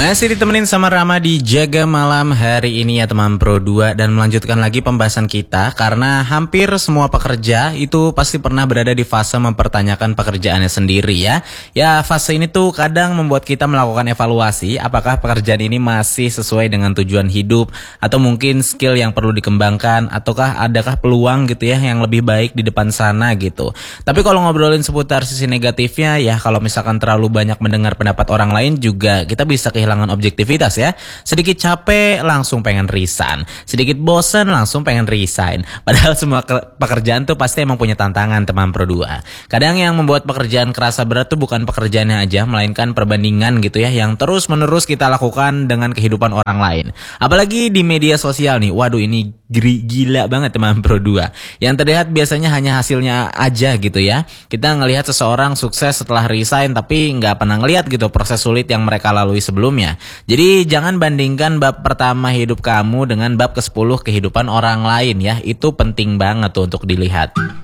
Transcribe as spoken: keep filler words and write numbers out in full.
Masih ditemenin sama Rama di Jaga Malam hari ini ya teman Pro dua. Dan melanjutkan lagi pembahasan kita, karena hampir semua pekerja itu pasti pernah berada di fase mempertanyakan pekerjaannya sendiri ya. Ya fase ini tuh kadang membuat kita melakukan evaluasi apakah pekerjaan ini masih sesuai dengan tujuan hidup, atau mungkin skill yang perlu dikembangkan, ataukah adakah peluang gitu ya yang lebih baik di depan sana gitu. Tapi kalau ngobrolin seputar sisi negatifnya ya, kalau misalkan terlalu banyak mendengar pendapat orang lain juga kita bisa kehilangan objektivitas ya. Sedikit capek langsung pengen resign, sedikit bosen langsung pengen resign. Padahal semua pekerjaan tuh pasti emang punya tantangan teman Pro dua. Kadang yang membuat pekerjaan kerasa berat tuh bukan pekerjaannya aja, melainkan perbandingan gitu ya yang terus menerus kita lakukan dengan kehidupan orang lain. Apalagi di media sosial nih, waduh ini gila banget teman Pro dua. Yang terlihat biasanya hanya hasilnya aja gitu ya. Kita ngelihat seseorang sukses setelah resign, tapi nggak pernah ngelihat gitu proses sulit yang mereka lalui sebelumnya. Jadi jangan bandingkan bab pertama hidup kamu dengan bab kesepuluh kehidupan orang lain ya. Itu penting banget tuh untuk dilihat.